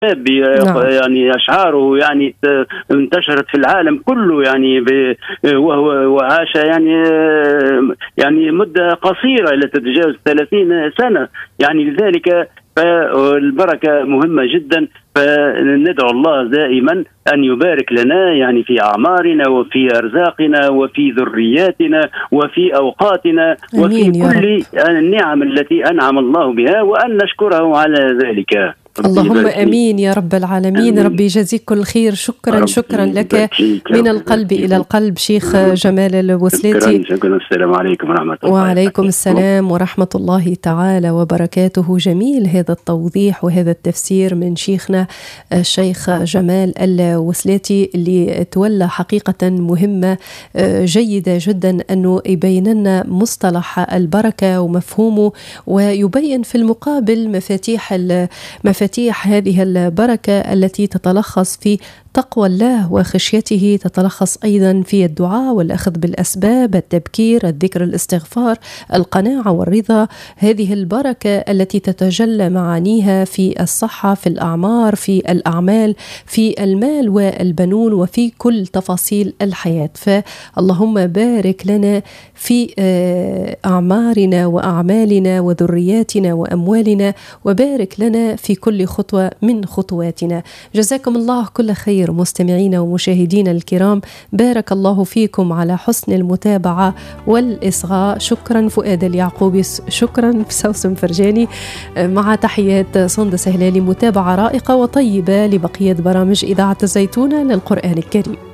نعم. يعني أشعاره يعني انتشرت في العالم كله، يعني وهو وعاش يعني مدة قصيرة لا تتجاوز 30 سنة. يعني لذلك فالبركة مهمة جدا، فندعو الله دائما أن يبارك لنا يعني في أعمارنا وفي أرزاقنا وفي ذرياتنا وفي أوقاتنا وفي كل النعم التي أنعم الله بها، وأن نشكره على ذلك. اللهم أمين يا رب العالمين. ربي يجزيك كل خير. شكرا لك من القلب إلى القلب شيخ جمال الوسلاتي. شكرا. السلام عليكم ورحمة الله. وعليكم السلام ورحمة الله تعالى وبركاته. جميل هذا التوضيح وهذا التفسير من شيخنا الشيخ جمال الوسلاتي، اللي تولى حقيقة مهمة جيدة جدا أنه يبين لنا مصطلح البركة ومفهومه، ويبين في المقابل مفاتيح هذه البركة التي تتلخص في تقوى الله وخشيته، تتلخص أيضا في الدعاء والأخذ بالأسباب، التبكير، الذكر، الاستغفار، القناعة والرضا. هذه البركة التي تتجلى معانيها في الصحة، في الأعمار، في الأعمال، في المال والبنون، وفي كل تفاصيل الحياة. فاللهم بارك لنا في أعمارنا وأعمالنا وذرياتنا وأموالنا، وبارك لنا في كل خطوة من خطواتنا. جزاكم الله كل خير مستمعين ومشاهدين الكرام، بارك الله فيكم على حسن المتابعة والإصغاء. شكرا فؤاد اليعقوبي، شكرا سوسن فرجاني، مع تحيات سندس هلالي. متابعة رائقة وطيبة لبقية برامج إذاعة الزيتونة للقرآن الكريم.